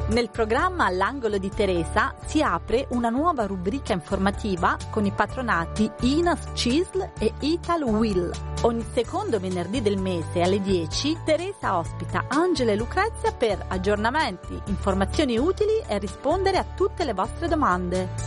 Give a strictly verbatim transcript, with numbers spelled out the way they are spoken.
Nel programma All'angolo di Teresa si apre una nuova rubrica informativa con i patronati I N A S C I S L e Ital Will. Ogni secondo venerdì del mese alle dieci Teresa ospita Angela e Lucrezia per aggiornamenti, informazioni utili e rispondere a tutte le vostre domande.